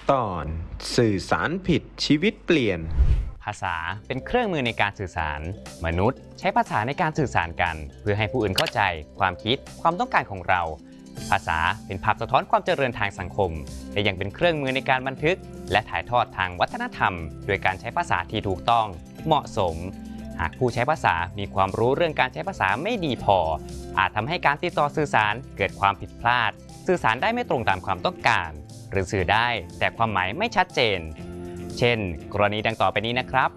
ตอนสื่อสารผิดชีวิตเปลี่ยนภาษาเป็นเครื่องมือในการสื่อสารมนุษย์ใช้ภาษาในการสื่อสารกันเพื่อให้ผู้อื่นเข้าใจความคิดความต้องการของเราภาษาเป็นภาพสะท้อนความเจริญทางสังคมและยังเป็นเครื่องมือในการบันทึกและถ่ายทอดทางวัฒนธรรมโดยการใช้ภาษาที่ถูกต้องเหมาะสมหากผู้ใช้ภาษามีความรู้เรื่องการใช้ภาษาไม่ดีพออาจทำให้การติดต่อสื่อสารเกิดความผิดพลาดสื่อสารได้ไม่ตรงตามความต้องการหรือสื่อได้แต่ความหมายไม่ชัดเจนเช่นกรณีดังต่อไปนี้นะครับ